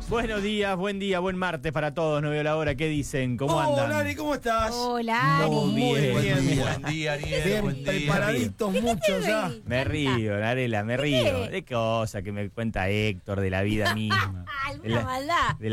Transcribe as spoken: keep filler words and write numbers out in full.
Buenos días, buen día, buen martes para todos. No veo la hora. ¿Qué dicen? ¿Cómo andan? Hola, Ari, ¿cómo estás? Hola, Ari. Muy bien. Muy bien. Buen día, Ariel. Bien, Buen día. preparaditos muchos ya. Me río, Narela, me río. qué? ¿De qué cosa que me cuenta Héctor de la vida misma? De ¿Alguna la, maldad? de